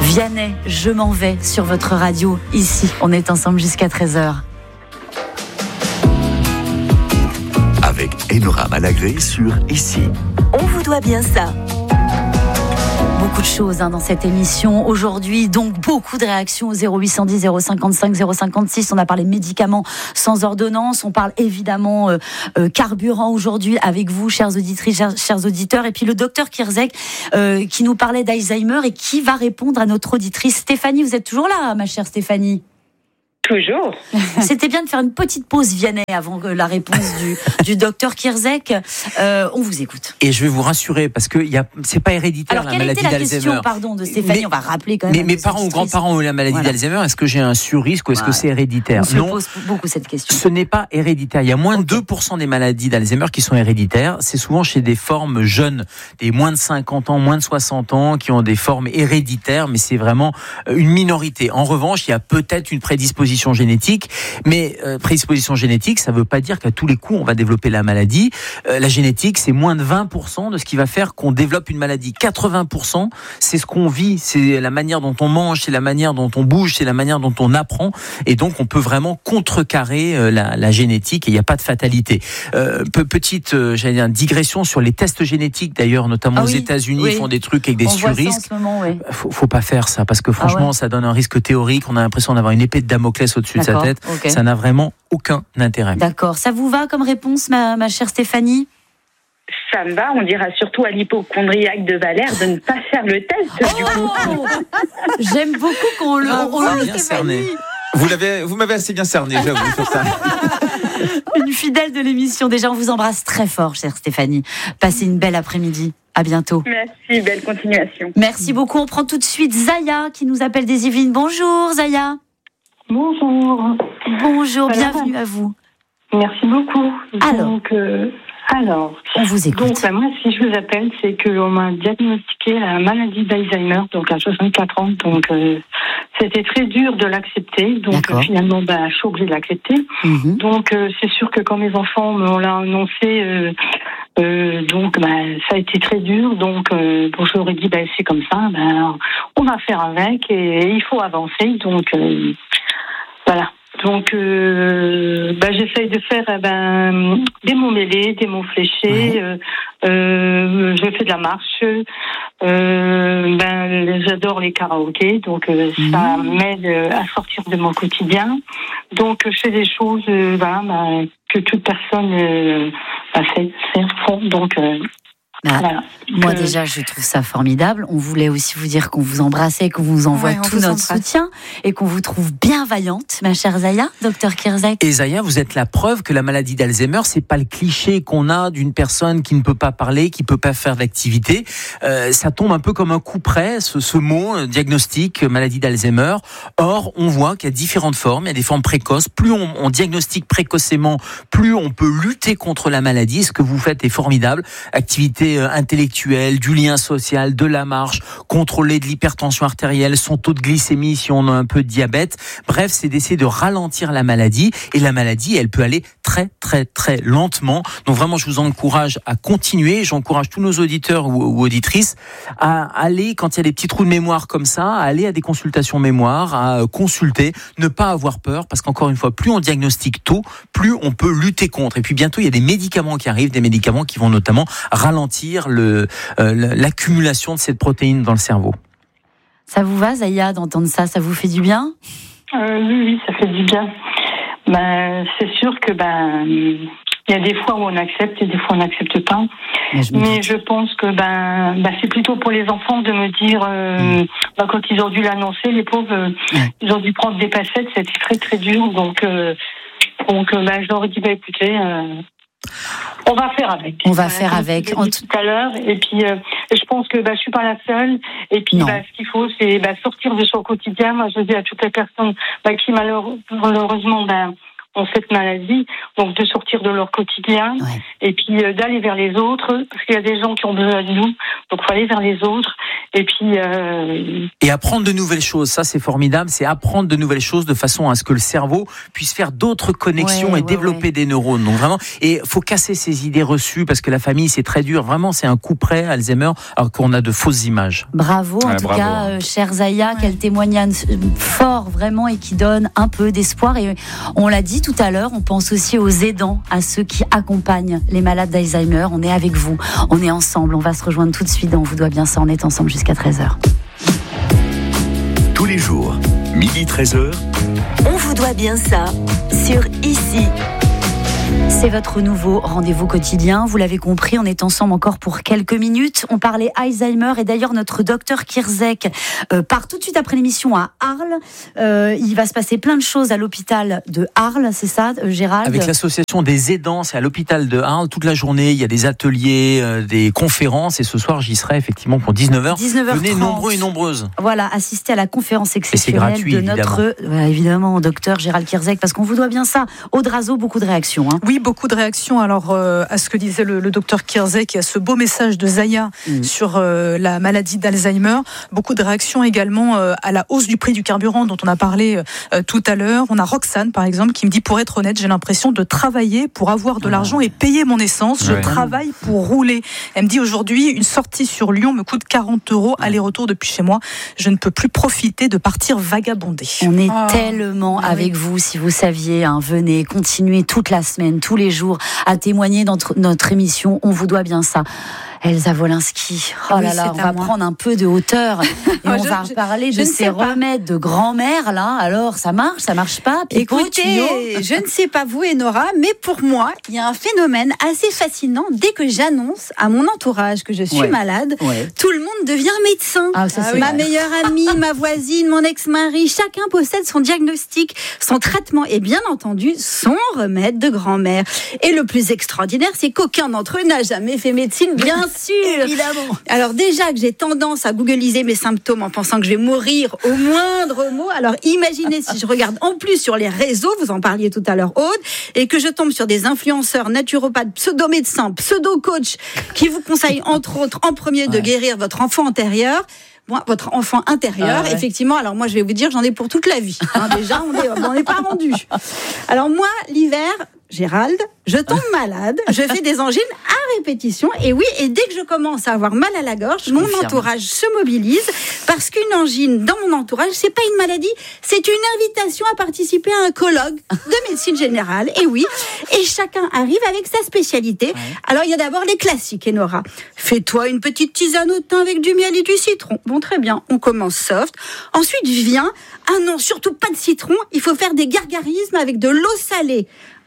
Vianney, je m'en vais sur votre radio. Ici, on est ensemble jusqu'à 13h. Avec Enora Malagré sur Ici. On vous doit bien ça. Beaucoup de choses dans cette émission aujourd'hui, donc beaucoup de réactions au 0810 055 056. On a parlé médicaments sans ordonnance, on parle évidemment carburant aujourd'hui avec vous, chères auditrices, chers auditeurs, et puis le docteur Kierzek qui nous parlait d'Alzheimer et qui va répondre à notre auditrice Stéphanie. Vous êtes toujours là, ma chère Stéphanie? Toujours. C'était bien de faire une petite pause, Vianney, avant la réponse du docteur Kierzek. On vous écoute. Et je vais vous rassurer, parce que c'est pas héréditaire. Alors, la maladie d'Alzheimer. Alors, quelle était la question, pardon, de Stéphanie? On va rappeler quand même. Mes parents ou grands-parents ont eu la maladie d'Alzheimer. Est-ce que j'ai un surrisque ou est-ce que c'est héréditaire? On se pose beaucoup cette question. Ce n'est pas héréditaire. Il y a moins de 2% des maladies d'Alzheimer qui sont héréditaires. C'est souvent chez des formes jeunes, des moins de 50 ans, moins de 60 ans, qui ont des formes héréditaires, mais c'est vraiment une minorité. En revanche, il y a peut-être une prédisposition génétique, mais prédisposition génétique, ça ne veut pas dire qu'à tous les coups, on va développer la maladie. La génétique, c'est moins de 20% de ce qui va faire qu'on développe une maladie. 80%, c'est ce qu'on vit, c'est la manière dont on mange, c'est la manière dont on bouge, c'est la manière dont on apprend, et donc on peut vraiment contrecarrer la génétique, et il n'y a pas de fatalité. Petite digression sur les tests génétiques, d'ailleurs, notamment aux États-Unis, ils font des trucs avec des surrisques. Faut pas faire ça, parce que franchement, ça donne un risque théorique, on a l'impression d'avoir une épée de Damoclès au-dessus de sa tête. Ça n'a vraiment aucun intérêt. D'accord. Ça vous va comme réponse, ma chère Stéphanie? Ça me va. On dira surtout à l'hypochondriaque de Valère de ne pas faire le test. Du coup. J'aime beaucoup qu'on le bien cerné. Vous m'avez assez bien cerné, j'avoue, sur ça. Une fidèle de l'émission. Déjà, on vous embrasse très fort, chère Stéphanie. Passez une belle après-midi. À bientôt. Merci, belle continuation. Merci beaucoup. On prend tout de suite Zaya qui nous appelle des Yvelines. Bonjour, Zaya. Bonjour. Bonjour, bienvenue à vous. Merci beaucoup. Alors, on vous écoute. Donc, moi, si je vous appelle, c'est qu'on m'a diagnostiqué la maladie d'Alzheimer, donc à 64 ans. Donc, c'était très dur de l'accepter. Donc, finalement, je suis obligée de l'accepter. Mm-hmm. Donc, c'est sûr que quand mes enfants me l'ont annoncé, ça a été très dur. Donc, je leur ai dit, c'est comme ça. On va faire avec et il faut avancer. Donc, voilà. Donc, j'essaye de faire des mots mêlés, des mots fléchés. Je fais de la marche. J'adore les karaokés, donc ça m'aide à sortir de mon quotidien. Donc, je fais des choses que toute personne font. Donc, voilà. Moi déjà je trouve ça formidable. On voulait aussi vous dire qu'on vous embrassait, qu'on vous envoie tout notre soutien et qu'on vous trouve bienveillante, ma chère Zaya, docteur Kierzek. Et Zaya, vous êtes la preuve que la maladie d'Alzheimer, c'est pas le cliché qu'on a d'une personne qui ne peut pas parler, qui peut pas faire d'activité. Ça tombe un peu comme un coup près, ce mot, diagnostic, maladie d'Alzheimer. Or, on voit qu'il y a différentes formes, il y a des formes précoces. Plus on diagnostique précocement, plus on peut lutter contre la maladie. Ce que vous faites est formidable. Activité intellectuelle, du lien social, de la marche, contrôler de l'hypertension artérielle, son taux de glycémie si on a un peu de diabète. Bref, c'est d'essayer de ralentir la maladie. Et la maladie, elle peut aller très, très, très lentement. Donc vraiment, je vous encourage à continuer. J'encourage tous nos auditeurs ou auditrices à aller, quand il y a des petits trous de mémoire comme ça, à aller à des consultations mémoire, à consulter, ne pas avoir peur, parce qu'encore une fois, plus on diagnostique tôt, plus on peut lutter contre. Et puis bientôt, il y a des médicaments qui arrivent, des médicaments qui vont notamment ralentir l'accumulation de cette protéine dans le cerveau. Ça vous va, Zaya, d'entendre ça? Ça vous fait du bien? Oui, ça fait du bien. C'est sûr que il y a des fois où on accepte et des fois on n'accepte pas. Mais je pense que c'est plutôt pour les enfants de me dire quand ils ont dû l'annoncer, les pauvres, ils ont dû prendre des passettes, c'était très très dur. Donc je leur ai dit écoutez. On va faire avec. On va faire avec. Tout à l'heure. Et puis, je pense que je suis pas la seule. Et puis, ce qu'il faut, c'est sortir de son quotidien. Moi, je dis à toutes les personnes qui malheureusement ont cette maladie, donc de sortir de leur quotidien et puis d'aller vers les autres, parce qu'il y a des gens qui ont besoin de nous, donc faut aller vers les autres et puis et apprendre de nouvelles choses. Ça, c'est formidable, c'est apprendre de nouvelles choses de façon à ce que le cerveau puisse faire d'autres connexions et développer des neurones. Donc vraiment, et faut casser ces idées reçues, parce que la famille, c'est très dur. Vraiment, c'est un coup près, Alzheimer, alors qu'on a de fausses images. Bravo, en tout cas, chère Zaya, quel témoignage fort vraiment, et qui donne un peu d'espoir. Et on l'a dit tout à l'heure, on pense aussi aux aidants, à ceux qui accompagnent les malades d'Alzheimer. On est avec vous, on est ensemble, on va se rejoindre tout de suite dans On vous doit bien ça, on est ensemble jusqu'à 13h. Tous les jours, midi 13h. On vous doit bien ça sur Ici. C'est votre nouveau rendez-vous quotidien. Vous l'avez compris, on est ensemble encore pour quelques minutes. On parlait Alzheimer, et d'ailleurs notre docteur Kierzek part tout de suite après l'émission à Arles. Il va se passer plein de choses à l'hôpital de Arles, c'est ça, Gérald ? Avec l'association des aidants, c'est à l'hôpital de Arles toute la journée. Il y a des ateliers, des conférences, et ce soir j'y serai effectivement pour 19h. 19h30. Venez nombreux et nombreuses. Voilà, assister à la conférence exceptionnelle gratuit, de notre évidemment docteur Gérald Kierzek, parce qu'on vous doit bien ça. Aude Razo, beaucoup de réactions. Oui, beaucoup de réactions alors à ce que disait le docteur Kierzek et à ce beau message de Zaya sur la maladie d'Alzheimer. Beaucoup de réactions également à la hausse du prix du carburant dont on a parlé tout à l'heure. On a Roxane par exemple qui me dit, pour être honnête, j'ai l'impression de travailler pour avoir de l'argent et payer mon essence. Je travaille pour rouler. Elle me dit, aujourd'hui, une sortie sur Lyon me coûte 40 € aller-retour depuis chez moi. Je ne peux plus profiter de partir vagabonder. On est tellement avec vous, si vous saviez, venez, continuez toute la semaine, tous les jours, à témoigner dans notre émission. On vous doit bien ça. Elsa Wolinski, on va prendre un peu de hauteur et on va parler de ces remèdes de grand-mère là. Alors ça marche pas? Écoutez, je ne sais pas vous, Enora, mais pour moi, il y a un phénomène assez fascinant. Dès que j'annonce à mon entourage que je suis malade, tout le monde devient médecin. Ma meilleure amie, ma voisine, mon ex-mari, chacun possède son diagnostic, son traitement et bien entendu son remède de grand-mère. Et le plus extraordinaire, c'est qu'aucun d'entre eux n'a jamais fait médecine, bien sûr. Évidemment. Alors déjà que j'ai tendance à googliser mes symptômes en pensant que je vais mourir au moindre mot, alors imaginez si je regarde en plus sur les réseaux, vous en parliez tout à l'heure Aude, et que je tombe sur des influenceurs, naturopathes, pseudo-médecins, pseudo-coachs qui vous conseillent entre autres en premier de guérir votre enfant intérieur. Votre enfant intérieur, effectivement. Alors moi, je vais vous dire, j'en ai pour toute la vie. Déjà, on n'est pas rendu. Alors moi, l'hiver, Gérald, je tombe malade, je fais des angines à répétition, et dès que je commence à avoir mal à la gorge, mon entourage se mobilise, parce qu'une angine dans mon entourage, c'est pas une maladie, c'est une invitation à participer à un colloque de médecine générale, et chacun arrive avec sa spécialité. Alors il y a d'abord les classiques, Enora. Fais-toi une petite tisane au thym avec du miel et du citron. Bon, très bien, on commence soft. Ensuite vient, non, surtout pas de citron, il faut faire des gargarismes avec de l'eau salée.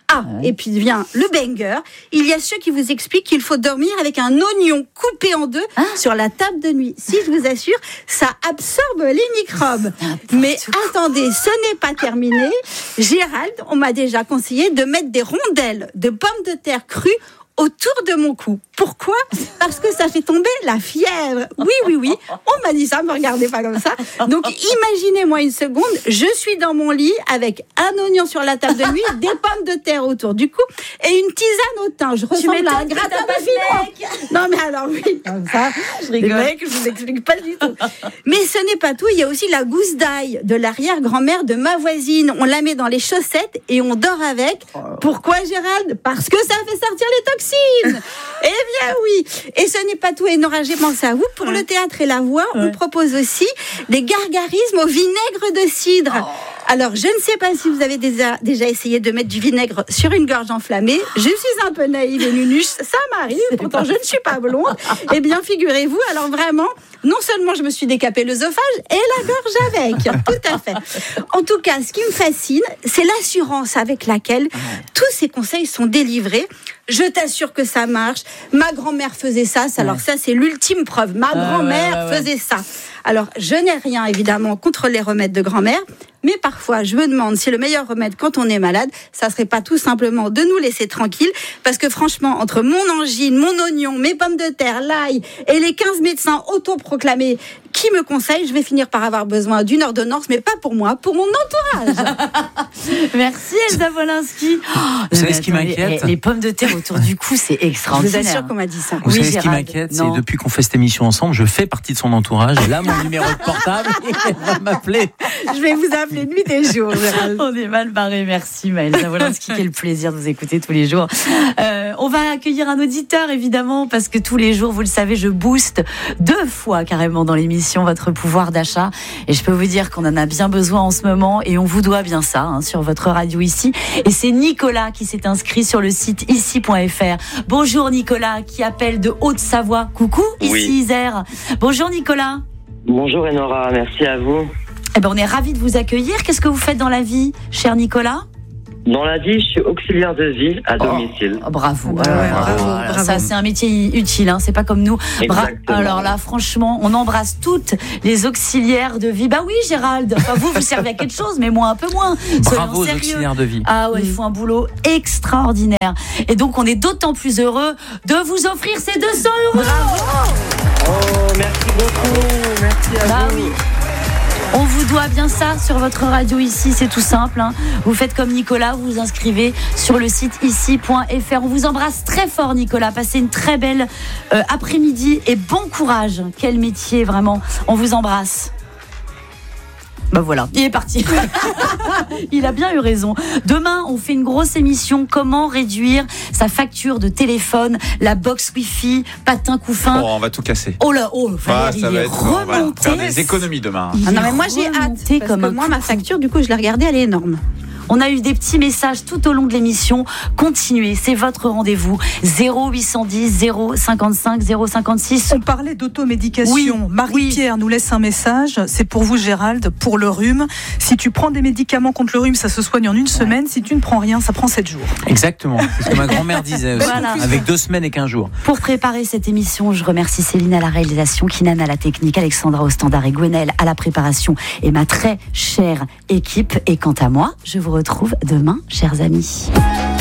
Et puis vient le banger. Il y a ceux qui vous expliquent qu'il faut dormir avec un oignon coupé en deux sur la table de nuit. Si, je vous assure, ça absorbe les microbes. Mais attendez, ce n'est pas terminé. Gérald, on m'a déjà conseillé de mettre des rondelles de pommes de terre crues autour de mon cou. Pourquoi ? Parce que ça fait tomber la fièvre. Oui. On m'a dit ça, me regardez pas comme ça. Donc, imaginez-moi une seconde, je suis dans mon lit avec un oignon sur la table de nuit, des pommes de terre autour du cou et une tisane au thym. Je ressemble à un gratin de filet. Non, mais alors comme ça, je rigole. Les mecs, je vous explique pas du tout. Mais ce n'est pas tout, il y a aussi la gousse d'ail de l'arrière-grand-mère de ma voisine. On la met dans les chaussettes et on dort avec. Pourquoi, Gérald ? Parce que ça fait sortir les toxines. Eh bien oui. Et ce n'est pas tout, Enora, j'ai pensé à vous. Pour le théâtre et la voix, on propose aussi des gargarismes au vinaigre de cidre. Alors, je ne sais pas si vous avez déjà essayé de mettre du vinaigre sur une gorge enflammée. Je suis un peu naïve et nunuche, ça m'arrive, pourtant je ne suis pas blonde. Eh bien, figurez-vous, alors vraiment, non seulement je me suis décapé l'œsophage et la gorge avec. Tout à fait. En tout cas, ce qui me fascine, c'est l'assurance avec laquelle tous ces conseils sont délivrés. Je t'assure que ça marche. Ma grand-mère faisait ça. Alors ça, c'est l'ultime preuve. Ma grand-mère faisait ça. Alors, je n'ai rien, évidemment, contre les remèdes de grand-mère. Mais parfois, je me demande si le meilleur remède quand on est malade, ça serait pas tout simplement de nous laisser tranquilles. Parce que franchement, entre mon angine, mon oignon, mes pommes de terre, l'ail et les 15 médecins autoproclamés qui me conseille, je vais finir par avoir besoin d'une ordonnance, mais pas pour moi, pour mon entourage. Merci Elsa Wolinski. Vous savez ce qui m'inquiète ? Les pommes de terre autour du cou, c'est extraordinaire. Je vous assure qu'on m'a dit ça. Vous savez ce qui m'inquiète, c'est depuis qu'on fait cette émission ensemble, je fais partie de son entourage. Et là, mon numéro de portable, elle va m'appeler. Je vais vous appeler nuit et jour. On est mal barré. Merci Elsa Wolinski. Quel plaisir de vous écouter tous les jours. On va accueillir un auditeur évidemment parce que tous les jours, vous le savez, je booste 2 fois carrément dans l'émission votre pouvoir d'achat. Et je peux vous dire qu'on en a bien besoin en ce moment et on vous doit bien ça sur votre radio ici. Et c'est Nicolas qui s'est inscrit sur le site ici.fr. Bonjour Nicolas qui appelle de Haute-Savoie. Coucou, ici Isère. Bonjour Nicolas. Bonjour Enora, merci à vous. On est ravis de vous accueillir. Qu'est-ce que vous faites dans la vie, cher Nicolas ? Dans la vie, je suis auxiliaire de vie à domicile. Bravo. Ça, c'est un métier utile, c'est pas comme nous. Alors là, franchement, on embrasse toutes les auxiliaires de vie. Bah oui, Gérald, vous servez à quelque chose, mais moi un peu moins. Bravo aux auxiliaires de vie. Ah ouais, ils font un boulot extraordinaire. Et donc, on est d'autant plus heureux de vous offrir ces 200 €. Bravo. Oh, merci beaucoup. Merci à vous. Oui. On vous doit bien ça sur votre radio ici, c'est tout simple. Vous faites comme Nicolas, vous vous inscrivez sur le site ici.fr. On vous embrasse très fort Nicolas, passez une très belle après-midi et bon courage. Quel métier vraiment, on vous embrasse. Voilà, il est parti. Il a bien eu raison. Demain, on fait une grosse émission. Comment réduire sa facture de téléphone, la box Wi-Fi, patin couffin. On va tout casser. Valérie, ça va être remonté. On va faire des économies demain. Non, mais moi j'ai hâte. Parce que moi, ma facture, du coup, je l'ai regardée, elle est énorme. On a eu des petits messages tout au long de l'émission. Continuez, c'est votre rendez-vous. 0810 055 056. On parlait d'automédication. Marie-Pierre nous laisse un message. C'est pour vous, Gérald, pour le rhume. Si tu prends des médicaments contre le rhume, ça se soigne en 1 semaine. Si tu ne prends rien, ça prend 7 jours. Exactement. C'est ce que ma grand-mère disait aussi. Avec 2 semaines et 15 jours. Pour préparer cette émission, je remercie Céline à la réalisation, Kinan à la technique, Alexandra au standard et Gwenelle à la préparation et ma très chère équipe. Et quant à moi, je vous retrouve demain, chers amis.